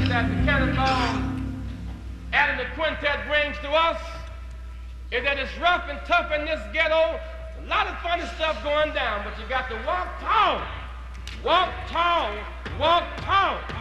message that the Cannonball Adam the Quintet brings to us is that it's rough and tough in this ghetto. A lot of funny stuff going down, but you got to walk tall, walk tall, walk tall.